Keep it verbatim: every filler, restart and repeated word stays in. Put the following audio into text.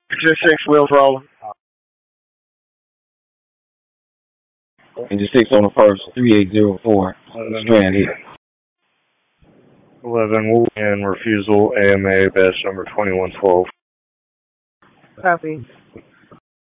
Just six wheels rolling. Engine six on the first, three eight zero four, Strand hit. eleven, and refusal, A M A, badge number twenty-one twelve. Copy.